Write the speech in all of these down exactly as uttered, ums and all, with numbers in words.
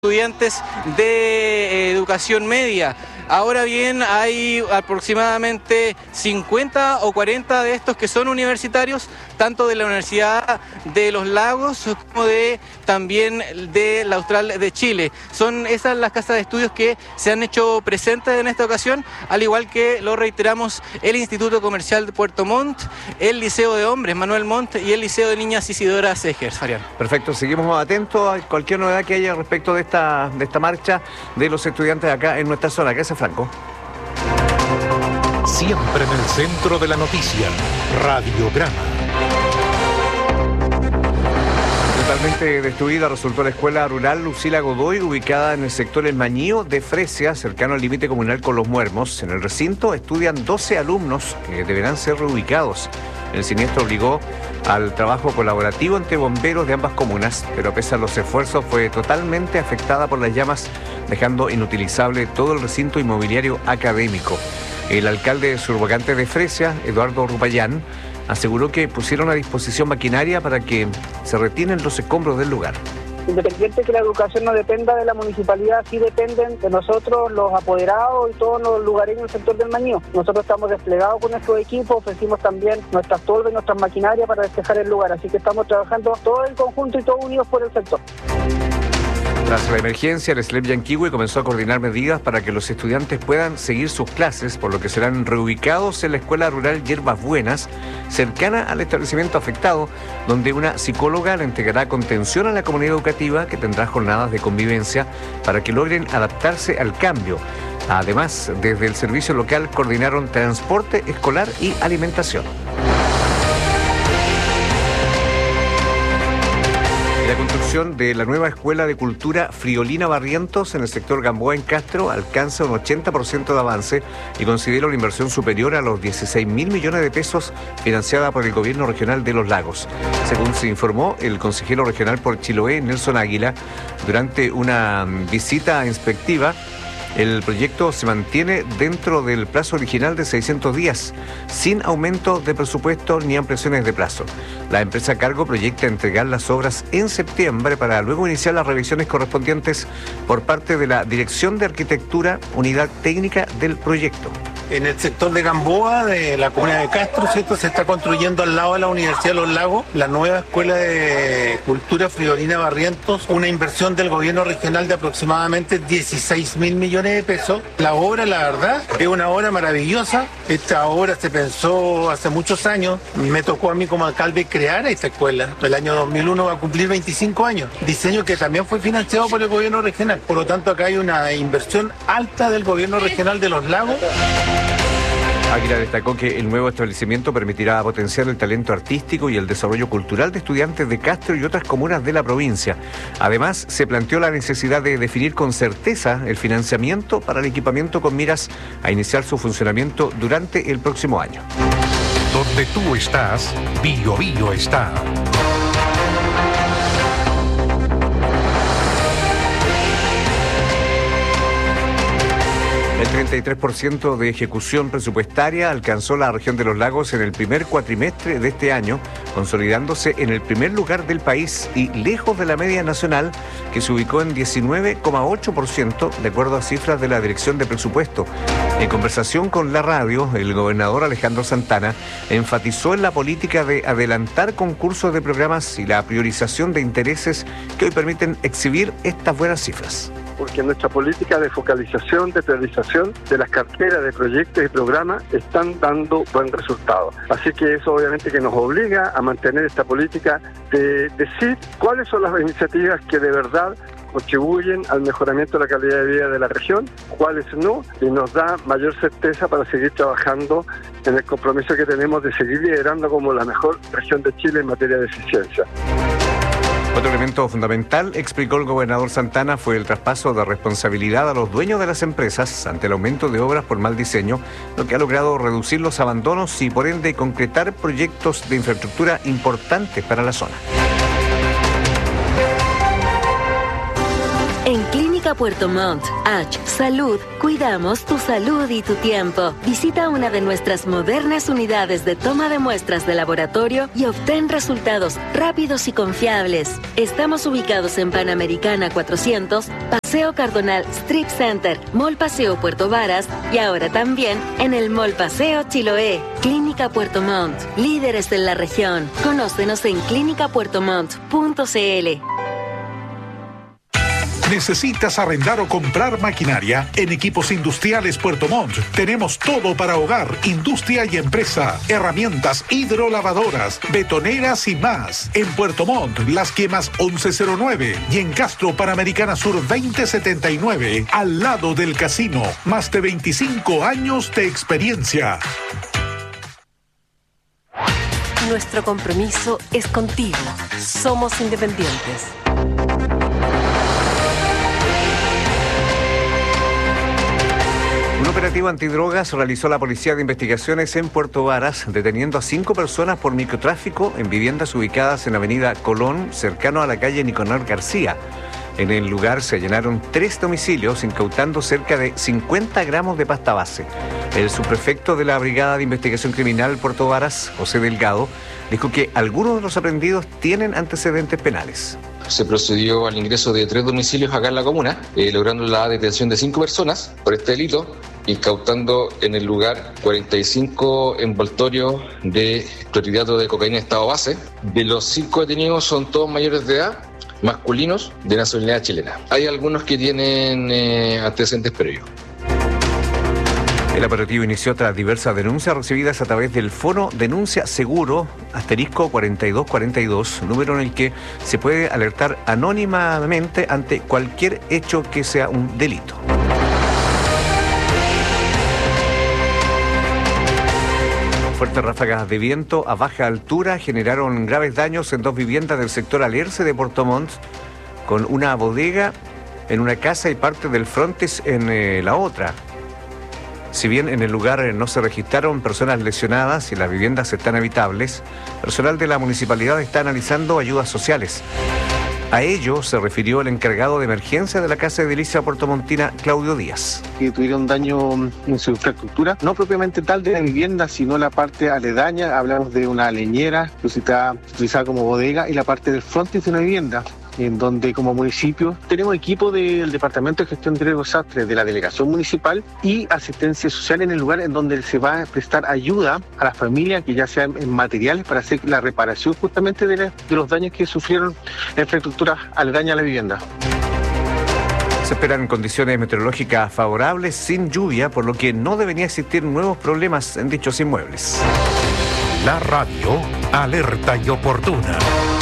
estudiantes de eh, educación media. Ahora bien, hay aproximadamente cincuenta o cuarenta de estos que son universitarios, tanto de la Universidad de Los Lagos como de también de la Austral de Chile. Son esas las casas de estudios que se han hecho presentes en esta ocasión, al igual que lo reiteramos el Instituto Comercial de Puerto Montt, el Liceo de Hombres Manuel Montt y el Liceo de Niñas Isidora Segers. Fabián. Perfecto, seguimos atentos a cualquier novedad que haya respecto de esta, de esta marcha de los estudiantes acá en nuestra zona. Gracias, Franco. Siempre en el centro de la noticia, Radiograma. Totalmente destruida resultó la escuela rural Lucila Godoy, ubicada en el sector El Mañío de Fresia, cercano al límite comunal con Los Muermos. En el recinto estudian doce alumnos que deberán ser reubicados. El siniestro obligó al trabajo colaborativo entre bomberos de ambas comunas, pero pese a los esfuerzos fue totalmente afectada por las llamas, dejando inutilizable todo el recinto inmobiliario académico. El alcalde subrogante de Fresia, Eduardo Rupayán, aseguró que pusieron a disposición maquinaria para que se retiren los escombros del lugar. Independiente que la educación no dependa de la municipalidad, sí dependen de nosotros, los apoderados y todos los lugareños del sector del Mañío. Nosotros estamos desplegados con nuestros equipos, ofrecimos también nuestras tolvas y nuestras maquinarias para despejar el lugar, así que estamos trabajando todo en conjunto y todos unidos por el sector. Tras la emergencia, el SLEP Yanquihue comenzó a coordinar medidas para que los estudiantes puedan seguir sus clases, por lo que serán reubicados en la Escuela Rural Hierbas Buenas, cercana al establecimiento afectado, donde una psicóloga le entregará contención a la comunidad educativa, que tendrá jornadas de convivencia para que logren adaptarse al cambio. Además, desde el servicio local coordinaron transporte escolar y alimentación. La construcción de la nueva Escuela de Cultura Friolina Barrientos en el sector Gamboa en Castro alcanza un ochenta por ciento de avance y considera una inversión superior a los dieciséis mil millones de pesos financiada por el gobierno regional de Los Lagos. Según se informó el consejero regional por Chiloé, Nelson Águila, durante una visita inspectiva, el proyecto se mantiene dentro del plazo original de seiscientos días, sin aumento de presupuesto ni ampliaciones de plazo. La empresa a cargo proyecta entregar las obras en septiembre para luego iniciar las revisiones correspondientes por parte de la Dirección de Arquitectura, Unidad Técnica del proyecto. En el sector de Gamboa, de la comuna de Castro, ¿cierto? Se está construyendo al lado de la Universidad de Los Lagos la nueva Escuela de Cultura Friolina Barrientos, una inversión del gobierno regional de aproximadamente dieciséis mil millones de pesos. La obra, la verdad, es una obra maravillosa. Esta obra se pensó hace muchos años. Me tocó a mí como alcalde crear esta escuela. El año dos mil uno va a cumplir veinticinco años. Diseño que también fue financiado por el gobierno regional. Por lo tanto, acá hay una inversión alta del gobierno regional de Los Lagos. Águila destacó que el nuevo establecimiento permitirá potenciar el talento artístico y el desarrollo cultural de estudiantes de Castro y otras comunas de la provincia. Además, se planteó la necesidad de definir con certeza el financiamiento para el equipamiento con miras a iniciar su funcionamiento durante el próximo año. Donde tú estás, Bio Bio está. El treinta y tres por ciento de ejecución presupuestaria alcanzó la región de Los Lagos en el primer cuatrimestre de este año, consolidándose en el primer lugar del país y lejos de la media nacional, que se ubicó en diecinueve coma ocho por ciento, de acuerdo a cifras de la Dirección de Presupuesto. En conversación con la radio, el gobernador Alejandro Santana enfatizó en la política de adelantar concursos de programas y la priorización de intereses que hoy permiten exhibir estas buenas cifras. Porque nuestra política de focalización, de priorización de las carteras de proyectos y programas están dando buen resultado. Así que eso obviamente que nos obliga a mantener esta política de decir cuáles son las iniciativas que de verdad contribuyen al mejoramiento de la calidad de vida de la región, cuáles no, y nos da mayor certeza para seguir trabajando en el compromiso que tenemos de seguir liderando como la mejor región de Chile en materia de eficiencia. Otro elemento fundamental, explicó el gobernador Santana, fue el traspaso de responsabilidad a los dueños de las empresas ante el aumento de obras por mal diseño, lo que ha logrado reducir los abandonos y por ende concretar proyectos de infraestructura importantes para la zona. En En Clínica Puerto Montt, H. Salud, cuidamos tu salud y tu tiempo. Visita una de nuestras modernas unidades de toma de muestras de laboratorio y obtén resultados rápidos y confiables. Estamos ubicados en Panamericana cuatrocientos, Paseo Cardonal Strip Center, Mall Paseo Puerto Varas y ahora también en el Mall Paseo Chiloé. Clínica Puerto Montt, líderes en la región. Conócenos en clínica puerto montt punto c l. ¿Necesitas arrendar o comprar maquinaria? En Equipos Industriales Puerto Montt tenemos todo para hogar, industria y empresa, herramientas hidrolavadoras, betoneras y más. En Puerto Montt, Las Quemas once cero nueve y en Castro, Panamericana Sur veinte setenta y nueve, al lado del casino. Más de veinticinco años de experiencia. Nuestro compromiso es contigo. Somos independientes. Un operativo antidrogas realizó la Policía de Investigaciones en Puerto Varas, deteniendo a cinco personas por microtráfico en viviendas ubicadas en Avenida Colón, cercano a la calle Nicanor García. En el lugar se allanaron tres domicilios, incautando cerca de cincuenta gramos de pasta base. El subprefecto de la Brigada de Investigación Criminal Puerto Varas, José Delgado, dijo que algunos de los aprendidos tienen antecedentes penales. Se procedió al ingreso de tres domicilios acá en la comuna, eh, logrando la detención de cinco personas por este delito, incautando en el lugar cuarenta y cinco envoltorios de clorhidrato de cocaína en estado base. De los cinco detenidos son todos mayores de edad, masculinos, de nacionalidad chilena. Hay algunos que tienen eh, antecedentes previos. El operativo inició tras diversas denuncias recibidas a través del Fono Denuncia Seguro, asterisco cuarenta y dos cuarenta y dos, número en el que se puede alertar anónimamente ante cualquier hecho que sea un delito. Fuertes ráfagas de viento a baja altura generaron graves daños en dos viviendas del sector Alerce de Puerto Montt, con una bodega en una casa y parte del frontis en eh, la otra. Si bien en el lugar no se registraron personas lesionadas y las viviendas están habitables, personal de la municipalidad está analizando ayudas sociales. A ello se refirió el encargado de emergencia de la Casa Edilicia puertomontina, Claudio Díaz. Que tuvieron daño en su infraestructura, no propiamente tal de la vivienda, sino la parte aledaña. Hablamos de una leñera utilizada, utilizada como bodega y la parte del frontis de una vivienda, en donde como municipio tenemos equipo del Departamento de Gestión de Riesgos Desastres de la Delegación Municipal y asistencia social en el lugar, en donde se va a prestar ayuda a las familias, que ya sean en materiales, para hacer la reparación justamente de, la, de los daños que sufrieron la infraestructura aledaña a la vivienda. Se esperan condiciones meteorológicas favorables, sin lluvia, por lo que no debería existir nuevos problemas en dichos inmuebles. La radio alerta y oportuna.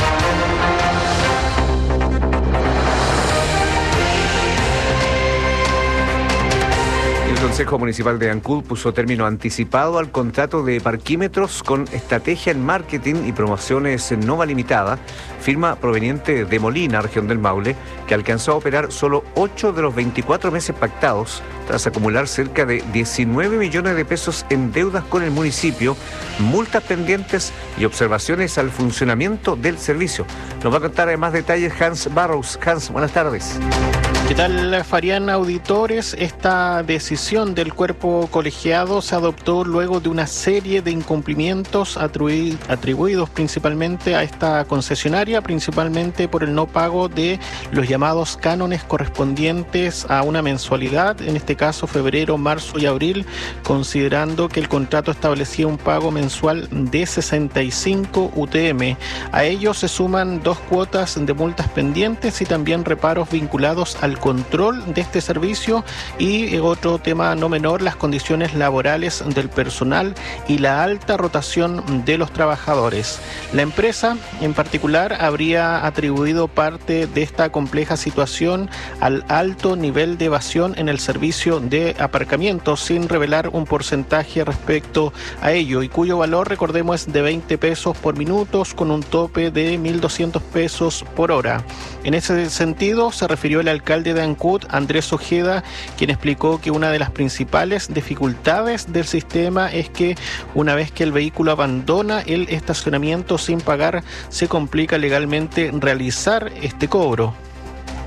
El Consejo Municipal de Ancud puso término anticipado al contrato de parquímetros con estrategia en marketing y promociones Nova Limitada, firma proveniente de Molina, región del Maule, que alcanzó a operar solo ocho de los veinticuatro meses pactados, tras acumular cerca de diecinueve millones de pesos en deudas con el municipio, multas pendientes y observaciones al funcionamiento del servicio. Nos va a contar más detalles Hans Barrows. Hans, buenas tardes. ¿Qué tal, Farián, auditores? Esta decisión del cuerpo colegiado se adoptó luego de una serie de incumplimientos atribu- atribuidos principalmente a esta concesionaria, principalmente por el no pago de los llamados cánones correspondientes a una mensualidad, en este caso febrero, marzo y abril, considerando que el contrato establecía un pago mensual de sesenta y cinco U T M. A ello se suman dos cuotas de multas pendientes y también reparos vinculados al control de este servicio y eh, otro tema no menor, las condiciones laborales del personal y la alta rotación de los trabajadores. La empresa en particular habría atribuido parte de esta compleja situación al alto nivel de evasión en el servicio de aparcamiento, sin revelar un porcentaje respecto a ello, y cuyo valor, recordemos, es de veinte pesos por minutos con un tope de mil doscientos pesos por hora. En ese sentido se refirió el alcalde de Ancud, Andrés Ojeda, quien explicó que una de las principales dificultades del sistema es que una vez que el vehículo abandona el estacionamiento sin pagar, se complica legalmente realizar este cobro.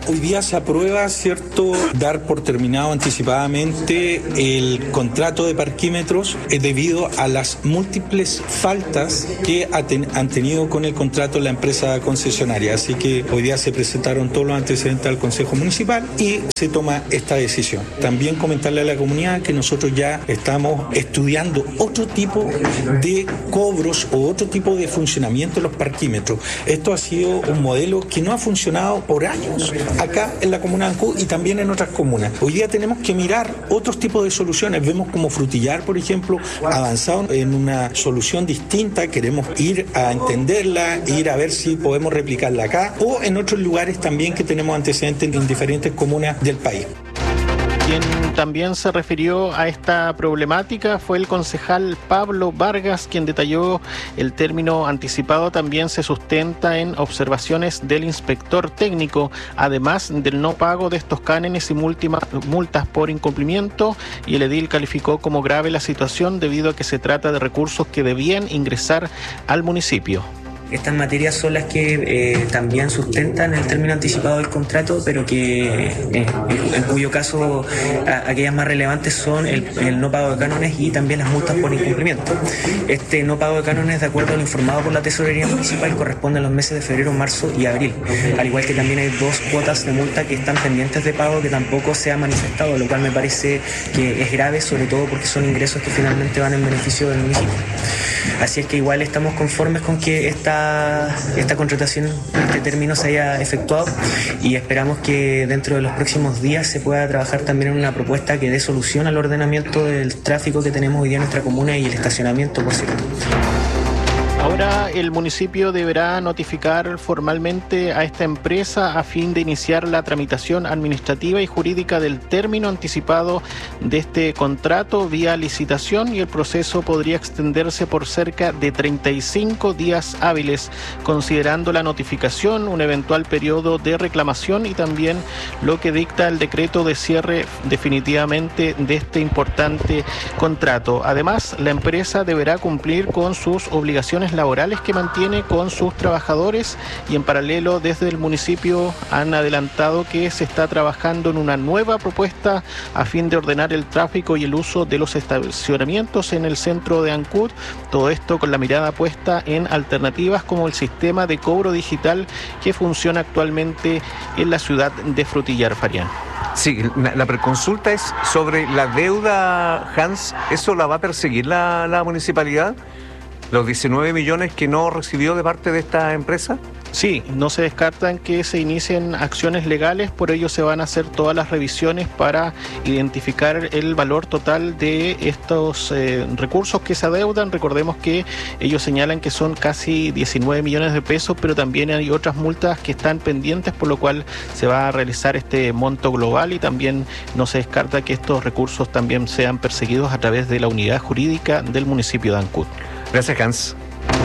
Hoy día se aprueba, ¿cierto?, dar por terminado anticipadamente el contrato de parquímetros eh, debido a las múltiples faltas que ha ten, han tenido con el contrato la empresa concesionaria. Así que hoy día se presentaron todos los antecedentes al Consejo Municipal y se toma esta decisión. También comentarle a la comunidad que nosotros ya estamos estudiando otro tipo de cobros o otro tipo de funcionamiento de los parquímetros. Esto ha sido un modelo que no ha funcionado por años acá en la comuna de Ancud y también en otras comunas. Hoy día tenemos que mirar otros tipos de soluciones. Vemos como Frutillar, por ejemplo, ha avanzado en una solución distinta. Queremos ir a entenderla, ir a ver si podemos replicarla acá o en otros lugares también que tenemos antecedentes en diferentes comunas del país. Quien también se refirió a esta problemática fue el concejal Pablo Vargas, quien detalló el término anticipado también se sustenta en observaciones del inspector técnico, además del no pago de estos cánones y multas por incumplimiento, y el edil calificó como grave la situación debido a que se trata de recursos que debían ingresar al municipio. Estas materias son las que eh, también sustentan el término anticipado del contrato, pero que eh, en cuyo caso a, aquellas más relevantes son el, el no pago de cánones y también las multas por incumplimiento. Este no pago de cánones, de acuerdo a lo informado por la Tesorería Municipal, corresponde a los meses de febrero, marzo y abril, al igual que también hay dos cuotas de multa que están pendientes de pago que tampoco se ha manifestado, lo cual me parece que es grave, sobre todo porque son ingresos que finalmente van en beneficio del municipio. Así es que igual estamos conformes con que esta, esta contratación, este término se haya efectuado y esperamos que dentro de los próximos días se pueda trabajar también en una propuesta que dé solución al ordenamiento del tráfico que tenemos hoy día en nuestra comuna y el estacionamiento, por cierto. Ahora el municipio deberá notificar formalmente a esta empresa a fin de iniciar la tramitación administrativa y jurídica del término anticipado de este contrato vía licitación, y el proceso podría extenderse por cerca de treinta y cinco días hábiles, considerando la notificación, un eventual periodo de reclamación y también lo que dicta el decreto de cierre definitivamente de este importante contrato. Además, la empresa deberá cumplir con sus obligaciones laborales que mantiene con sus trabajadores, y en paralelo desde el municipio han adelantado que se está trabajando en una nueva propuesta a fin de ordenar el tráfico y el uso de los estacionamientos en el centro de Ancud, todo esto con la mirada puesta en alternativas como el sistema de cobro digital que funciona actualmente en la ciudad de Frutillar, Farián. Sí, la, la preconsulta es sobre la deuda, Hans. ¿Eso la va a perseguir la, la municipalidad? ¿Los diecinueve millones que no recibió de parte de esta empresa? Sí, no se descartan que se inicien acciones legales, por ello se van a hacer todas las revisiones para identificar el valor total de estos eh, recursos que se adeudan. Recordemos que ellos señalan que son casi diecinueve millones de pesos, pero también hay otras multas que están pendientes, por lo cual se va a realizar este monto global, y también no se descarta que estos recursos también sean perseguidos a través de la unidad jurídica del municipio de Ancud. Gracias, Hans.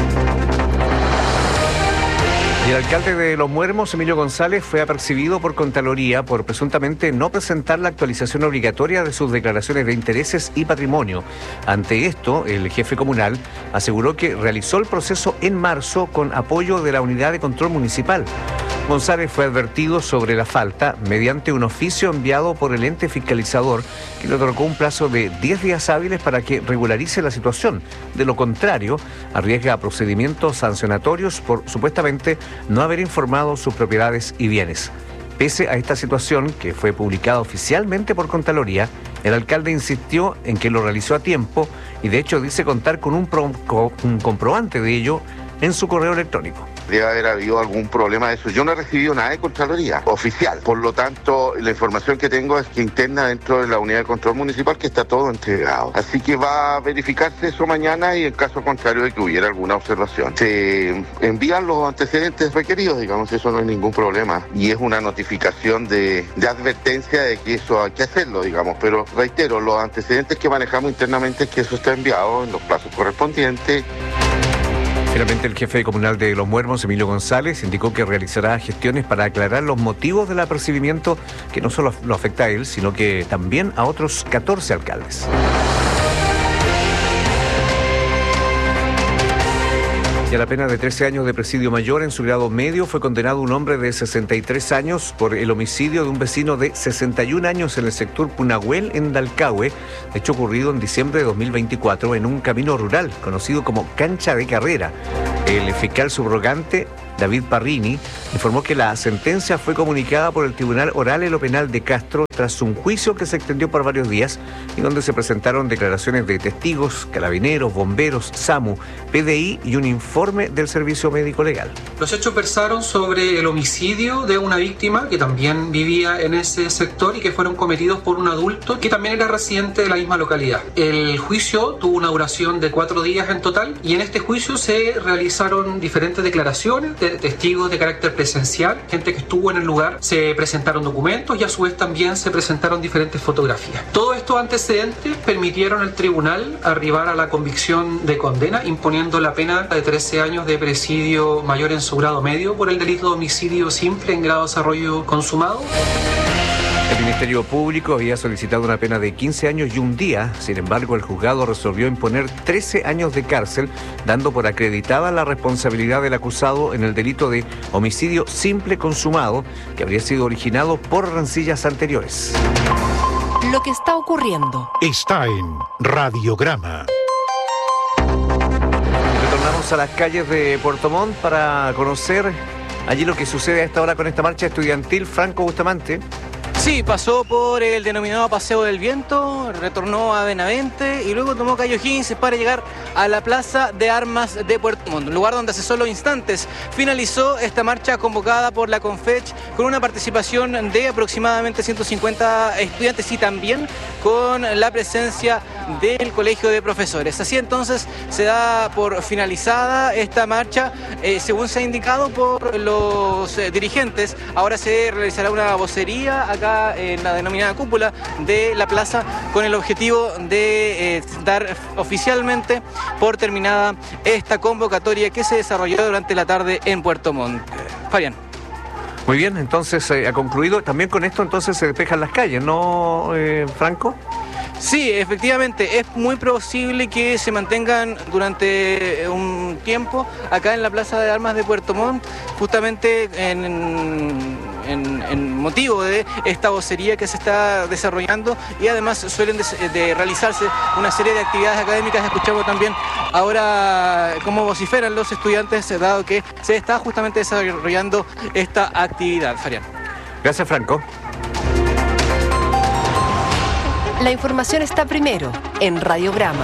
Y el alcalde de Los Muermos, Emilio González, fue apercibido por Contraloría por presuntamente no presentar la actualización obligatoria de sus declaraciones de intereses y patrimonio. Ante esto, el jefe comunal aseguró que realizó el proceso en marzo con apoyo de la Unidad de Control Municipal. González fue advertido sobre la falta mediante un oficio enviado por el ente fiscalizador, que le otorgó un plazo de diez días hábiles para que regularice la situación. De lo contrario, arriesga procedimientos sancionatorios por supuestamente no haber informado sus propiedades y bienes. Pese a esta situación, que fue publicada oficialmente por Contraloría, el alcalde insistió en que lo realizó a tiempo y de hecho dice contar con un, pro, un comprobante de ello en su correo electrónico. Debe haber habido algún problema de eso. Yo no he recibido nada de Contraloría oficial. Por lo tanto, la información que tengo es que interna dentro de la Unidad de Control Municipal, que está todo entregado. Así que va a verificarse eso mañana, y en caso contrario de que hubiera alguna observación, se envían los antecedentes requeridos, digamos, eso no hay ningún problema. Y es una notificación de, de advertencia de que eso hay que hacerlo, digamos. Pero reitero, los antecedentes que manejamos internamente es que eso está enviado en los plazos correspondientes. Finalmente, el jefe comunal de Los Muermos, Emilio González, indicó que realizará gestiones para aclarar los motivos del apercibimiento, que no solo lo afecta a él, sino que también a otros catorce alcaldes. Y a la pena de trece años de presidio mayor en su grado medio fue condenado un hombre de sesenta y tres años por el homicidio de un vecino de sesenta y un años en el sector Punahuel, en Dalcahue, hecho ocurrido en diciembre de dos mil veinticuatro en un camino rural conocido como Cancha de Carrera. El fiscal subrogante David Parrini informó que la sentencia fue comunicada por el Tribunal Oral en lo Penal de Castro tras un juicio que se extendió por varios días y donde se presentaron declaraciones de testigos, carabineros, bomberos, SAMU, P D I y un informe del Servicio Médico Legal. Los hechos versaron sobre el homicidio de una víctima que también vivía en ese sector y que fueron cometidos por un adulto que también era residente de la misma localidad. El juicio tuvo una duración de cuatro días en total y en este juicio se realizaron diferentes declaraciones de testigos de carácter presencial, gente que estuvo en el lugar, se presentaron documentos y a su vez también se presentaron diferentes fotografías. Todos estos antecedentes permitieron al tribunal arribar a la convicción de condena, imponiendo la pena de trece años de presidio mayor en su grado medio por el delito de homicidio simple en grado de desarrollo consumado. El Ministerio Público había solicitado una pena de quince años y un día. Sin embargo, el juzgado resolvió imponer trece años de cárcel, dando por acreditada la responsabilidad del acusado en el delito de homicidio simple consumado, que habría sido originado por rencillas anteriores. Lo que está ocurriendo está en Radiograma. Retornamos a las calles de Puerto Montt para conocer allí lo que sucede a esta hora con esta marcha estudiantil. Franco Bustamante. Sí, pasó por el denominado Paseo del Viento, retornó a Benavente y luego tomó Cayo Higgins para llegar a la Plaza de Armas de Puerto Montt, un lugar donde hace solo instantes finalizó esta marcha convocada por la CONFECH con una participación de aproximadamente ciento cincuenta estudiantes y también con la presencia del Colegio de Profesores. Así entonces se da por finalizada esta marcha, eh, según se ha indicado por los eh, dirigentes. Ahora se realizará una vocería acá en la denominada cúpula de la plaza con el objetivo de eh, dar oficialmente por terminada esta convocatoria que se desarrolló durante la tarde en Puerto Montt. Fabián. Muy bien, entonces eh, ha concluido. También con esto entonces se despejan las calles, ¿no, eh, Franco? Sí, efectivamente, es muy posible que se mantengan durante un tiempo acá en la Plaza de Armas de Puerto Montt, justamente en, en, en motivo de esta vocería que se está desarrollando y además suelen de, de realizarse una serie de actividades académicas. Escuchamos también ahora cómo vociferan los estudiantes, dado que se está justamente desarrollando esta actividad. Farián. Gracias, Franco. La información está primero en Radiograma.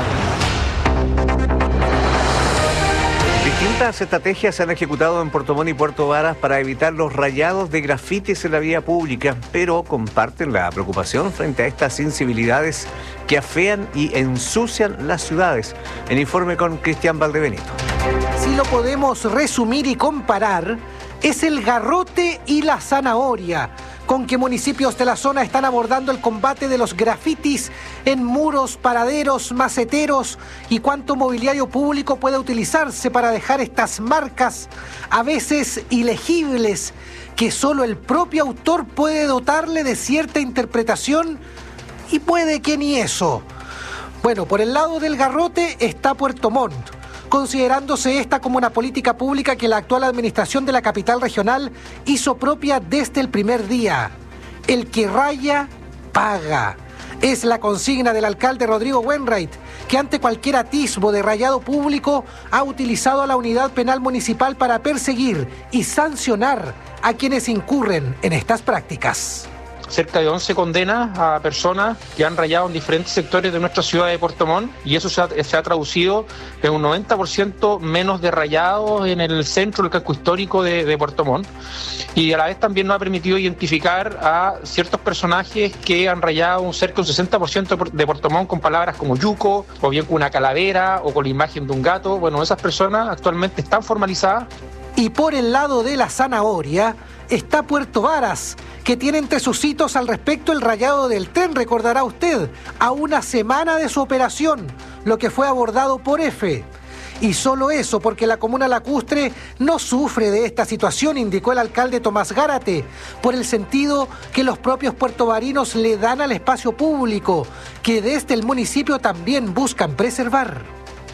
Distintas estrategias se han ejecutado en Puerto Montt y Puerto Varas para evitar los rayados de grafitis en la vía pública, pero comparten la preocupación frente a estas incivilidades que afean y ensucian las ciudades. El informe con Cristian Valdebenito. Si lo podemos resumir y comparar, es el garrote y la zanahoria con que municipios de la zona están abordando el combate de los grafitis en muros, paraderos, maceteros y cuánto mobiliario público puede utilizarse para dejar estas marcas, a veces ilegibles, que solo el propio autor puede dotarle de cierta interpretación y puede que ni eso. Bueno, por el lado del garrote está Puerto Montt, considerándose esta como una política pública que la actual administración de la capital regional hizo propia desde el primer día. El que raya, paga. Es la consigna del alcalde Rodrigo Wainwright, que ante cualquier atisbo de rayado público ha utilizado a la unidad penal municipal para perseguir y sancionar a quienes incurren en estas prácticas. Cerca de once condenas a personas que han rayado en diferentes sectores de nuestra ciudad de Puerto Montt y eso se ha, se ha traducido en un noventa por ciento menos de rayados en el centro del casco histórico de, de Puerto Montt y a la vez también nos ha permitido identificar a ciertos personajes que han rayado un cerca de un sesenta por ciento de Puerto Montt con palabras como yuco o bien con una calavera o con la imagen de un gato. Bueno, esas personas actualmente están formalizadas. Y por el lado de la zanahoria está Puerto Varas, que tiene entre sus hitos al respecto el rayado del tren, recordará usted, a una semana de su operación, lo que fue abordado por F. Y solo eso, porque la comuna lacustre no sufre de esta situación, indicó el alcalde Tomás Gárate, por el sentido que los propios puertovarinos le dan al espacio público, que desde el municipio también buscan preservar.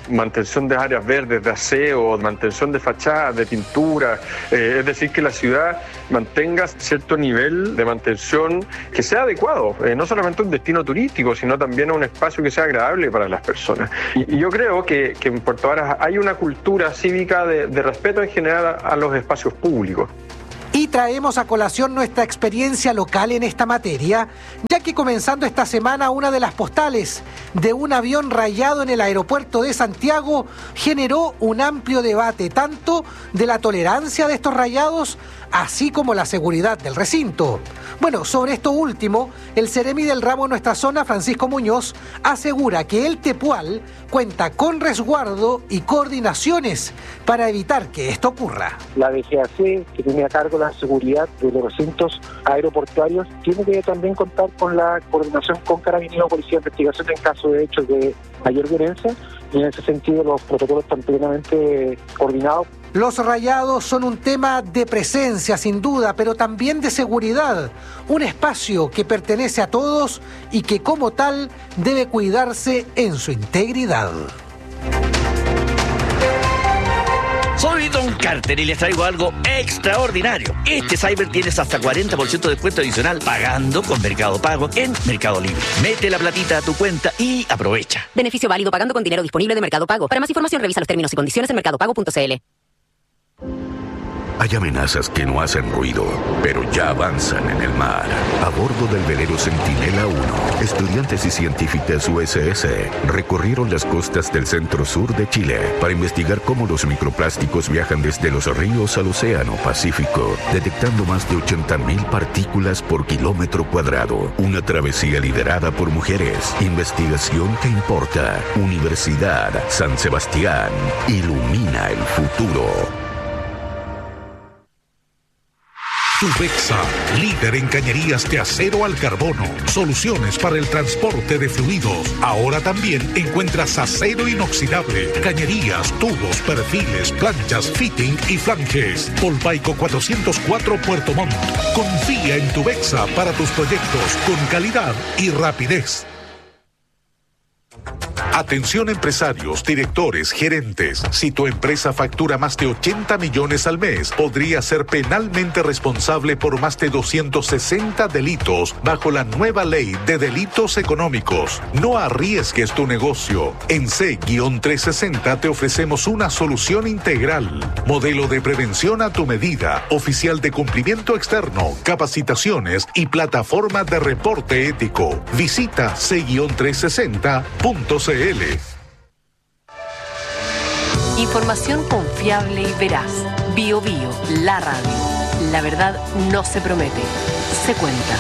mantención de áreas verdes, de aseo, mantención de fachadas, de pintura, eh, es decir, que la ciudad mantenga cierto nivel de mantención que sea adecuado, eh, no solamente a un destino turístico, sino también a un espacio que sea agradable para las personas. Y, y yo creo que, que en Puerto Varas hay una cultura cívica de, de respeto en general a, a los espacios públicos. Y traemos a colación nuestra experiencia local en esta materia, ya que comenzando esta semana una de las postales de un avión rayado en el aeropuerto de Santiago generó un amplio debate, tanto de la tolerancia de estos rayados, así como la seguridad del recinto. Bueno, sobre esto último, el seremi del ramo en nuestra zona, Francisco Muñoz, asegura que el Tepual cuenta con resguardo y coordinaciones para evitar que esto ocurra. La D G A C, que tiene a cargo la seguridad de los recintos aeroportuarios, tiene que también contar con la coordinación con Carabineros o Policía de Investigación en caso de hechos de mayor violencia, y en ese sentido los protocolos están plenamente coordinados. Los rayados son un tema de presencia, sin duda, pero también de seguridad. Un espacio que pertenece a todos y que como tal debe cuidarse en su integridad. Soy Don Carter y les traigo algo extraordinario. Este Cyber tienes hasta cuarenta por ciento de descuento adicional pagando con Mercado Pago en Mercado Libre. Mete la platita a tu cuenta y aprovecha. Beneficio válido pagando con dinero disponible de Mercado Pago. Para más información revisa los términos y condiciones en mercado pago punto c l. Hay amenazas que no hacen ruido, pero ya avanzan en el mar. A bordo del velero Centinela uno, estudiantes y científicas U S S recorrieron las costas del centro-sur de Chile para investigar cómo los microplásticos viajan desde los ríos al océano Pacífico, detectando más de ochenta mil partículas por kilómetro cuadrado. Una travesía liderada por mujeres. Investigación que importa. Universidad San Sebastián. Ilumina el futuro. Tubexa, líder en cañerías de acero al carbono. Soluciones para el transporte de fluidos. Ahora también encuentras acero inoxidable, cañerías, tubos, perfiles, planchas, fitting y flanges. Polpaico cuatrocientos cuatro Puerto Montt. Confía en Tubexa para tus proyectos con calidad y rapidez. Atención empresarios, directores, gerentes. Si tu empresa factura más de ochenta millones al mes, podría ser penalmente responsable por más de doscientos sesenta delitos bajo la nueva ley de delitos económicos. No arriesgues tu negocio. En C trescientos sesenta te ofrecemos una solución integral. Modelo de prevención a tu medida, oficial de cumplimiento externo, capacitaciones y plataforma de reporte ético. Visita C trescientos sesenta punto c l. Información confiable y veraz. Bio Bio, la radio. La verdad no se promete, se cuenta.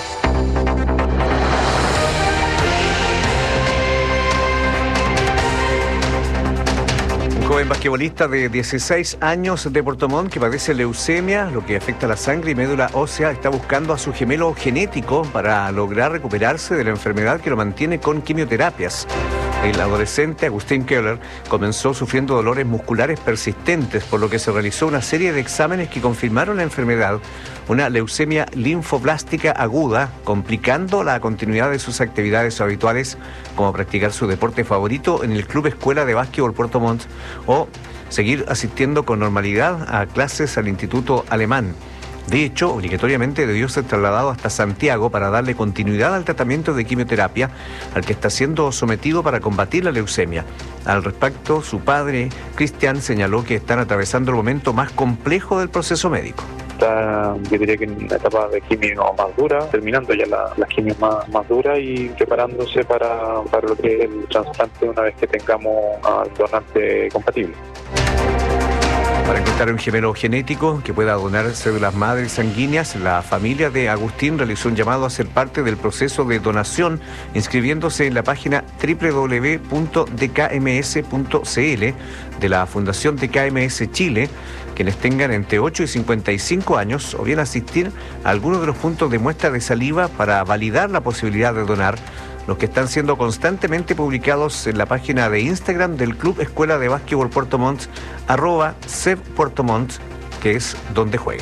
Un joven basquetbolista de dieciséis años de Puerto Montt que padece leucemia, lo que afecta la sangre y médula ósea, está buscando a su gemelo genético para lograr recuperarse de la enfermedad que lo mantiene con quimioterapias. El adolescente Agustín Keller comenzó sufriendo dolores musculares persistentes, por lo que se realizó una serie de exámenes que confirmaron la enfermedad, una leucemia linfoblástica aguda, complicando la continuidad de sus actividades habituales, como practicar su deporte favorito en el Club Escuela de Básquetbol Puerto Montt o seguir asistiendo con normalidad a clases al Instituto Alemán. De hecho, obligatoriamente debió ser trasladado hasta Santiago para darle continuidad al tratamiento de quimioterapia al que está siendo sometido para combatir la leucemia. Al respecto, su padre, Cristian, señaló que están atravesando el momento más complejo del proceso médico. Está, yo diría que en la etapa de quimio más dura, terminando ya la, las quimios más, más duras y preparándose para, para lo que es el trasplante una vez que tengamos al donante compatible. Para encontrar un gemelo genético que pueda donar células madres sanguíneas, la familia de Agustín realizó un llamado a ser parte del proceso de donación, inscribiéndose en la página doble u doble u doble u punto d k m s punto c l de la Fundación D K M S Chile, quienes tengan entre ocho y cincuenta y cinco años, o bien asistir a algunos de los puntos de muestra de saliva para validar la posibilidad de donar, los que están siendo constantemente publicados en la página de Instagram del Club Escuela de Básquetbol Puerto Montt, arroba sev Puerto Montt, que es donde juega.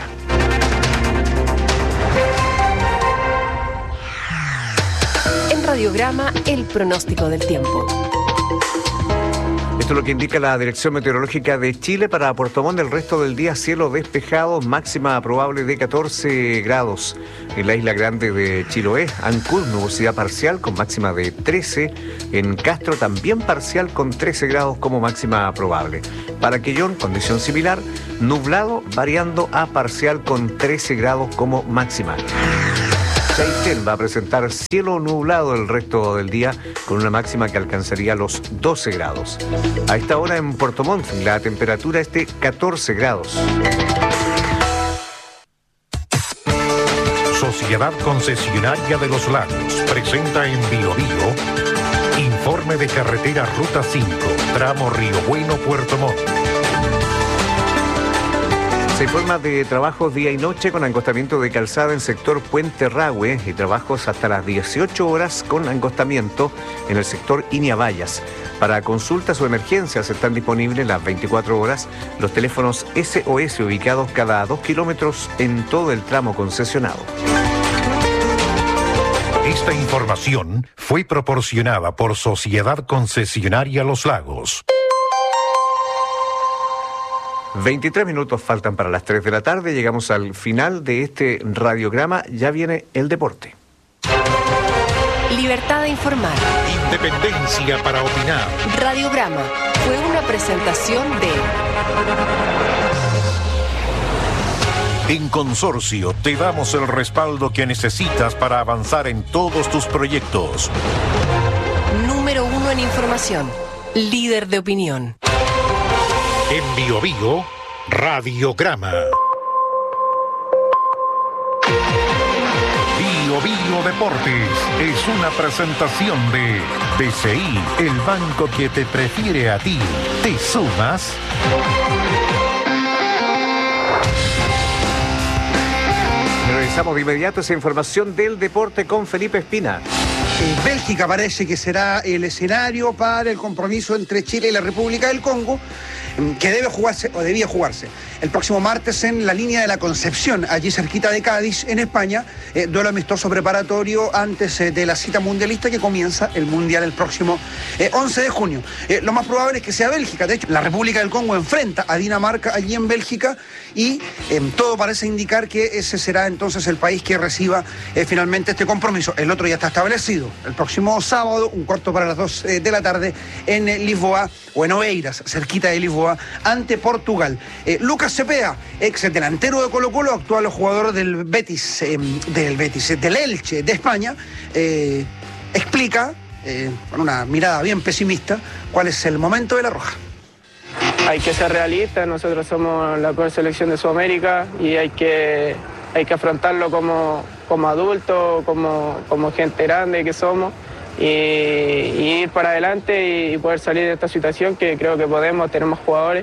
En Radiograma, el pronóstico del tiempo. Esto es lo que indica la Dirección Meteorológica de Chile. Para Puerto Montt, el resto del día cielo despejado, máxima probable de catorce grados. En la isla grande de Chiloé, Ancud, nubosidad parcial con máxima de trece. En Castro también parcial con trece grados como máxima probable. Para Quellón, condición similar, nublado variando a parcial con trece grados como máxima. Chaitén va a presentar cielo nublado el resto del día con una máxima que alcanzaría los doce grados. A esta hora en Puerto Montt la temperatura es de catorce grados. Sociedad Concesionaria de los Lagos presenta en Bio Bio informe de carretera Ruta cinco, tramo Río Bueno, Puerto Montt. Se informa de trabajos día y noche con angostamiento de calzada en sector Puente Rahue y trabajos hasta las dieciocho horas con angostamiento en el sector Iñabayas. Para consultas o emergencias están disponibles las veinticuatro horas los teléfonos S O S ubicados cada dos kilómetros en todo el tramo concesionado. Esta información fue proporcionada por Sociedad Concesionaria Los Lagos. veintitrés minutos faltan para las tres de la tarde. Llegamos al final de este radiograma. Ya viene el deporte. Libertad de informar. Independencia para opinar. Radiograma fue una presentación de... En Consorcio te damos el respaldo que necesitas para avanzar en todos tus proyectos. Número uno en información. Líder de opinión. En Bio Bio, Radiograma. Bio Bio Deportes es una presentación de B C I, el banco que te prefiere a ti. ¿Te sumas? Revisamos de inmediato esa información del deporte con Felipe Espina. Eh, Bélgica parece que será el escenario para el compromiso entre Chile y la República del Congo, que debe jugarse o debía jugarse el próximo martes en la línea de la Concepción, allí cerquita de Cádiz, en España, eh, duelo amistoso preparatorio antes eh, de la cita mundialista que comienza el Mundial el próximo eh, once de junio. Eh, lo más probable es que sea Bélgica. De hecho, la República del Congo enfrenta a Dinamarca allí en Bélgica y eh, todo parece indicar que ese será entonces el país que reciba eh, finalmente este compromiso. El otro ya está establecido, el próximo sábado, un cuarto para las dos eh, de la tarde, en eh, Lisboa o en Oeiras, cerquita de Lisboa, ante Portugal. Eh, Lucas Cepeda, ex delantero de Colo-Colo, actual jugador del Betis, eh, del Betis, eh, del Elche de España, eh, explica, eh, con una mirada bien pesimista, cuál es el momento de la Roja. Hay que ser realistas, nosotros somos la peor selección de Sudamérica y hay que, hay que afrontarlo como, como adultos, como, como gente grande que somos. Y, y ir para adelante y poder salir de esta situación que creo que podemos, tenemos jugadores.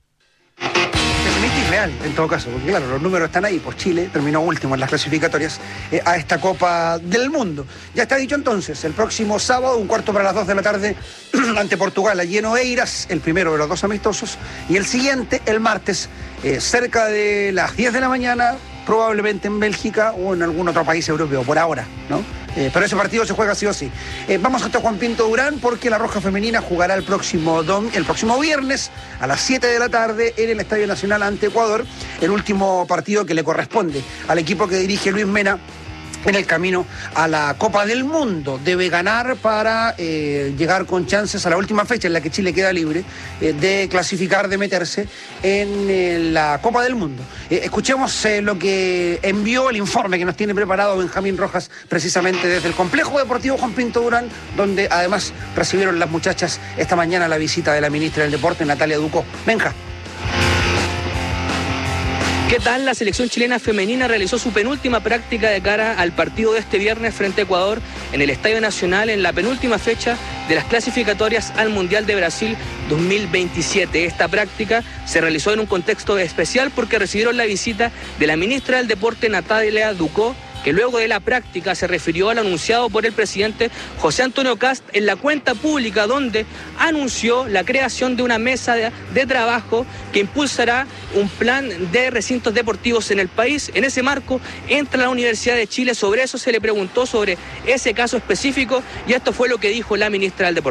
Pesimista y real, en todo caso, porque claro, los números están ahí, pues Chile terminó último en las clasificatorias eh, a esta Copa del Mundo. Ya está dicho entonces, el próximo sábado, un cuarto para las dos de la tarde, ante Portugal, allí en Oeiras, el primero de los dos amistosos, y el siguiente, el martes, eh, cerca de las diez de la mañana, probablemente en Bélgica o en algún otro país europeo, por ahora, ¿no? Eh, pero ese partido se juega sí o sí. Eh, vamos hasta Juan Pinto Durán porque la Roja Femenina jugará el próximo, dom el próximo viernes a las siete de la tarde en el Estadio Nacional ante Ecuador, el último partido que le corresponde al equipo que dirige Luis Mena en el camino a la Copa del Mundo. Debe ganar para eh, llegar con chances a la última fecha en la que Chile queda libre eh, de clasificar, de meterse en eh, la Copa del Mundo. Eh, escuchemos eh, lo que envió el informe que nos tiene preparado Benjamín Rojas precisamente desde el Complejo Deportivo Juan Pinto Durán, donde además recibieron las muchachas esta mañana la visita de la ministra del Deporte, Natalia Ducó. Benja. ¿Qué tal? La selección chilena femenina realizó su penúltima práctica de cara al partido de este viernes frente a Ecuador en el Estadio Nacional en la penúltima fecha de las clasificatorias al Mundial de Brasil dos mil veintisiete. Esta práctica se realizó en un contexto especial porque recibieron la visita de la ministra del Deporte, Natalia Ducó, que luego de la práctica se refirió al anunciado por el presidente José Antonio Kast en la cuenta pública, donde anunció la creación de una mesa de, de trabajo que impulsará un plan de recintos deportivos en el país. En ese marco entra la Universidad de Chile. Sobre eso se le preguntó sobre ese caso específico y esto fue lo que dijo la ministra del Deporte.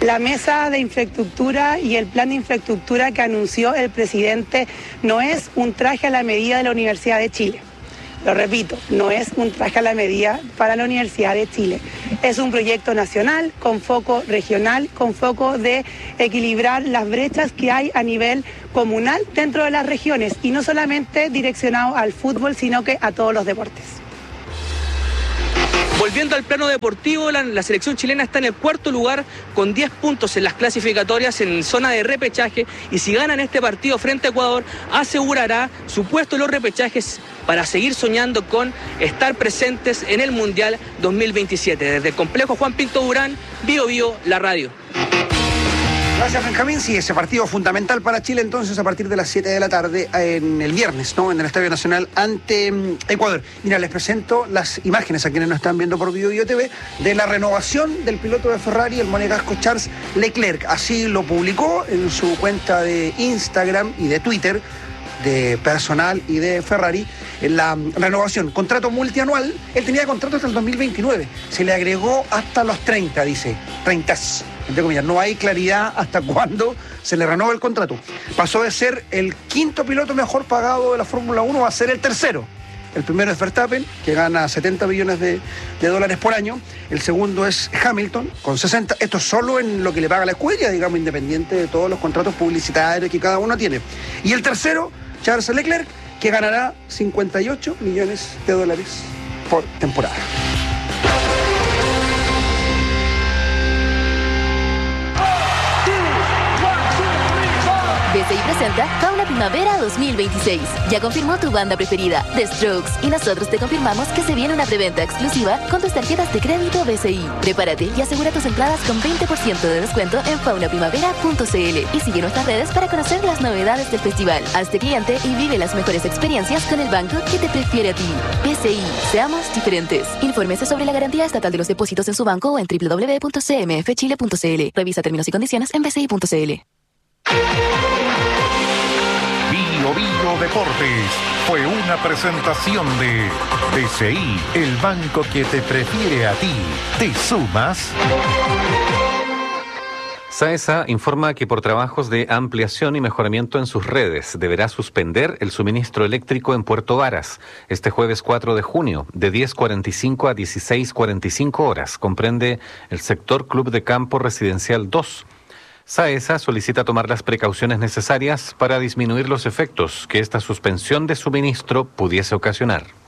La mesa de infraestructura y el plan de infraestructura que anunció el presidente no es un traje a la medida de la Universidad de Chile. Lo repito, no es un traje a la medida para la Universidad de Chile. Es un proyecto nacional con foco regional, con foco de equilibrar las brechas que hay a nivel comunal dentro de las regiones y no solamente direccionado al fútbol, sino que a todos los deportes. Volviendo al plano deportivo, la, la selección chilena está en el cuarto lugar con diez puntos en las clasificatorias en zona de repechaje y si ganan este partido frente a Ecuador asegurará su puesto en los repechajes para seguir soñando con estar presentes en el Mundial dos mil veintisiete. Desde el complejo Juan Pinto Durán, Bio Bio, la radio. Gracias, Benjamín. Sí, ese partido fundamental para Chile entonces a partir de las siete de la tarde en el viernes, ¿no? En el Estadio Nacional ante um, Ecuador. Mira, les presento las imágenes a quienes nos están viendo por Bio Bio T V de la renovación del piloto de Ferrari, el monegasco Charles Leclerc. Así lo publicó en su cuenta de Instagram y de Twitter, de personal y de Ferrari, en la renovación, contrato multianual. Él tenía contrato hasta el dos mil veintinueve, se le agregó hasta los treinta, dice, treinta, entre comillas, no hay claridad hasta cuándo se le renueva el contrato. Pasó de ser el quinto piloto mejor pagado de la Fórmula uno a ser el tercero. El primero es Verstappen, que gana setenta millones de, de dólares por año. El segundo es Hamilton, con sesenta. Esto es solo en lo que le paga la escudería, digamos, independiente de todos los contratos publicitarios que cada uno tiene. Y el tercero, Charles Leclerc, que ganará cincuenta y ocho millones de dólares por temporada. B C I presenta Fauna Primavera dos mil veintiséis. Ya confirmó tu banda preferida, The Strokes, y nosotros te confirmamos que se viene una preventa exclusiva con tus tarjetas de crédito B C I. Prepárate y asegura tus entradas con veinte por ciento de descuento en fauna primavera punto c l y sigue nuestras redes para conocer las novedades del festival. Hazte cliente y vive las mejores experiencias con el banco que te prefiere a ti. B C I, seamos diferentes. Infórmese sobre la garantía estatal de los depósitos en su banco o en w w w punto c m f chile punto c l. Revisa términos y condiciones en b c i punto c l. Bio Bio Deportes fue una presentación de B C I, el banco que te prefiere a ti. ¿Te sumas? SAESA informa que por trabajos de ampliación y mejoramiento en sus redes deberá suspender el suministro eléctrico en Puerto Varas este jueves cuatro de junio de diez cuarenta y cinco a dieciséis cuarenta y cinco horas. Comprende el sector Club de Campo Residencial dos. SAESA solicita tomar las precauciones necesarias para disminuir los efectos que esta suspensión de suministro pudiese ocasionar.